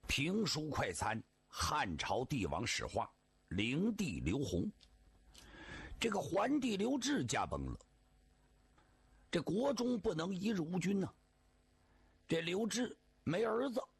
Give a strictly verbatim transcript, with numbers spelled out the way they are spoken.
评书快餐，汉朝帝王史话，灵帝刘宏。这个桓帝刘志驾崩了，这国中不能一日无君呢、啊。这刘志没儿子，